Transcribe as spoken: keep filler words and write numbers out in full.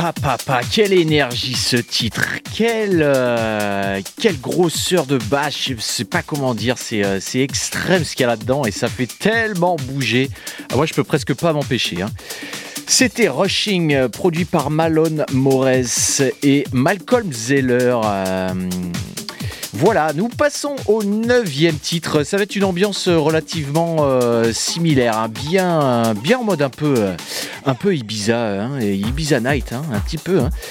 Papa, quelle énergie ce titre, quelle, euh, quelle grosseur de basse, je sais pas comment dire, c'est, euh, c'est extrême ce qu'il y a là-dedans et ça fait tellement bouger. Ah, moi je peux presque pas m'empêcher. Hein. C'était Rushing, euh, produit par Malone Morez et Malcolm Zeller. Euh, Voilà, nous passons au neuvième titre. Ça va être une ambiance relativement euh, similaire, hein. bien, bien en mode un peu, euh, un peu Ibiza, hein, Ibiza Night, hein, un petit peu. Hein.